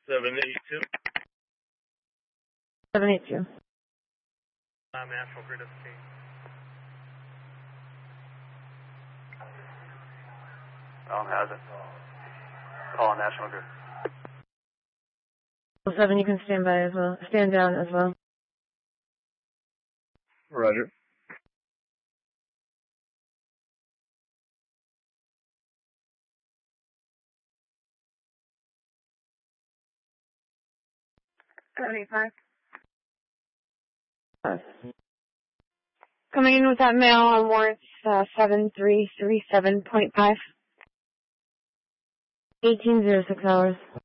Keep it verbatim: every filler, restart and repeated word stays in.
seven eight two. seven eight two. I'm National Grid S K. Alan has it. Call on National Grid. seven, you can stand by as well. Stand down as well. Roger. seventy-five. Five. Coming in with that mail on warrants uh, seven three three seven point five. eighteen oh six hours.